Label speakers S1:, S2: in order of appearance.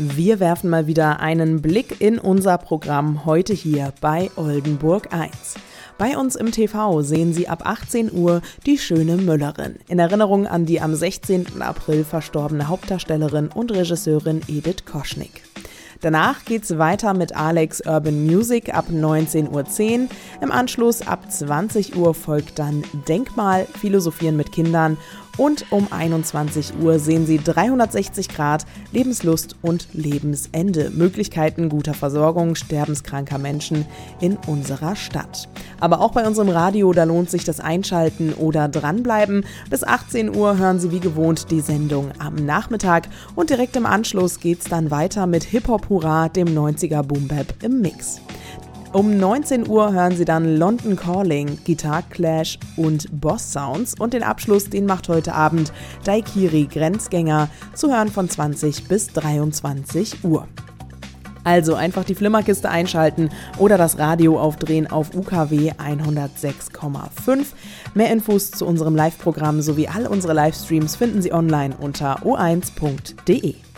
S1: Wir werfen mal wieder einen Blick in unser Programm heute hier bei Oldenburg 1. Bei uns im TV sehen Sie ab 18 Uhr die schöne Müllerin. In Erinnerung an die am 16. April verstorbene Hauptdarstellerin und Regisseurin Edith Koschnick. Danach geht's weiter mit Alex Urban Music ab 19:10 Uhr. Im Anschluss ab 20 Uhr folgt dann Denkmal, Philosophieren mit Kindern. Und um 21 Uhr sehen Sie 360 Grad Lebenslust und Lebensende. Möglichkeiten guter Versorgung sterbenskranker Menschen in unserer Stadt. Aber auch bei unserem Radio, da lohnt sich das Einschalten oder dranbleiben. Bis 18 Uhr hören Sie wie gewohnt die Sendung am Nachmittag. Und direkt im Anschluss geht's dann weiter mit Hip-Hop Hurra, dem 90er Boom-Bap im Mix. Um 19 Uhr hören Sie dann London Calling, Guitar Clash und Boss Sounds. Und den Abschluss, den macht heute Abend Daikiri Grenzgänger, zu hören von 20 bis 23 Uhr. Also einfach die Flimmerkiste einschalten oder das Radio aufdrehen auf UKW 106,5. Mehr Infos zu unserem Live-Programm sowie all unsere Livestreams finden Sie online unter o1.de.